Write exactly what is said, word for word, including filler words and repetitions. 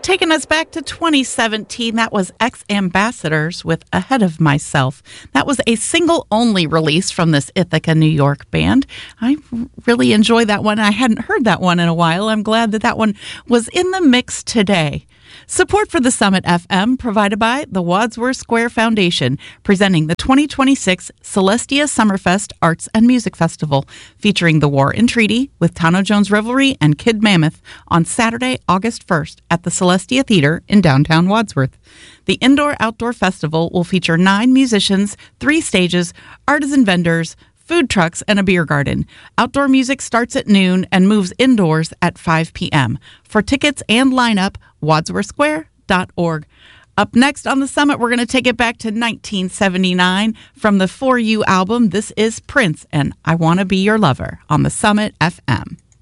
Taking us back to twenty seventeen, that was Ex-Ambassadors with Ahead of Myself. That was a single-only release from this Ithaca, New York band. I really enjoy that one. I hadn't heard that one in a while. I'm glad that that one was in the mix today. Support for the Summit F M provided by the Wadsworth Square Foundation, presenting the twenty twenty-six Celestia Summerfest Arts and Music Festival, featuring The War and Treaty with Tano Jones Revelry and Kid Mammoth on Saturday, August first at the Celestia Theater in downtown Wadsworth. The Indoor-Outdoor Festival will feature nine musicians, three stages, artisan vendors, food trucks, and a beer garden. Outdoor music starts at noon and moves indoors at five p.m. For tickets and lineup, wadsworth square dot org. Up next on the Summit, we're going to take it back to nineteen seventy-nine. From the For You album, this is Prince and I Want to Be Your Lover on the Summit F M.